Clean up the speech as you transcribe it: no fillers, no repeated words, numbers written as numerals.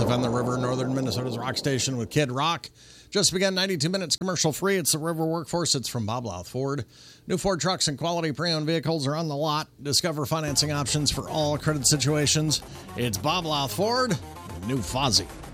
live on the river, northern Minnesota's rock station with Kid Rock. Just begun 92 minutes commercial free. It's the River Workforce. It's from Bob Louth Ford. New Ford trucks and quality pre-owned vehicles are on the lot. Discover financing options for all credit situations. It's Bob Louth Ford, new Fozzie.